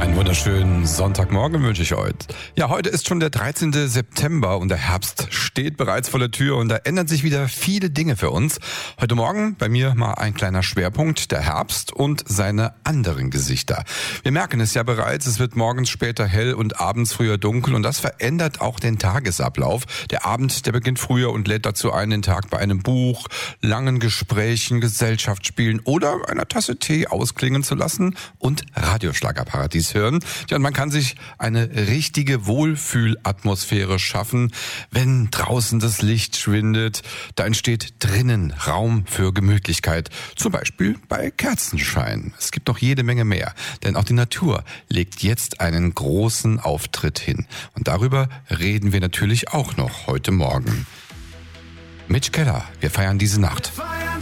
Einen wunderschönen Sonntagmorgen wünsche ich euch. Ja, heute ist schon der 13. September und der Herbst steht bereits vor der Tür und da ändern sich wieder viele Dinge für uns. Heute Morgen bei mir mal ein kleiner Schwerpunkt, der Herbst und seine anderen Gesichter. Wir merken es ja bereits, es wird morgens später hell und abends früher dunkel und das verändert auch den Tagesablauf. Der Abend, der beginnt früher und lädt dazu ein, den Tag bei einem Buch, langen Gesprächen, Gesellschaftsspielen oder einer Tasse Tee ausklingen zu lassen und Radioschlagerparadies hören. Ja, und man kann sich eine richtige Wohlfühlatmosphäre schaffen, wenn draußen das Licht schwindet. Da entsteht drinnen Raum für Gemütlichkeit. Zum Beispiel bei Kerzenschein. Es gibt noch jede Menge mehr. Denn auch die Natur legt jetzt einen großen Auftritt hin. Und darüber reden wir natürlich auch noch heute Morgen. Mitch Keller, wir feiern diese Nacht.